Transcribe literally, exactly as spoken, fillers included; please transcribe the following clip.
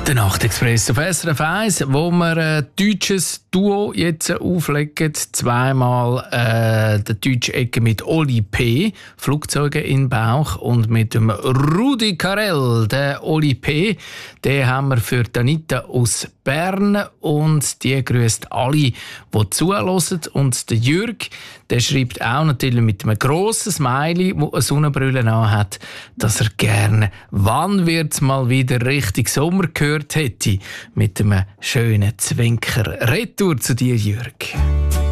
Der Nachtexpress auf S R F eins, wo wir ein deutsches Duo jetzt auflegen. Zweimal äh, der deutsche Ecke mit Oli P., Flugzeuge in Bauch, und mit dem Rudi Carrell. Der Oli P., den haben wir für Anita aus Bern, und die grüßt alle, die zuhören. Und der Jürg, der schreibt auch natürlich mit einem grossen Smiley, der eine Sonnenbrille anhat, dass er gerne «Wann wird's mal wieder richtig Sommer» gehört hätte. Mit einem schönen Zwinker. Retour zu dir, Jürg.